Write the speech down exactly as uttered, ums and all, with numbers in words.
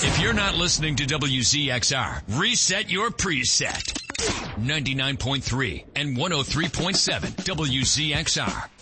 If you're not listening to W Z X R, reset your preset. ninety-nine point three and one oh three point seven W Z X R.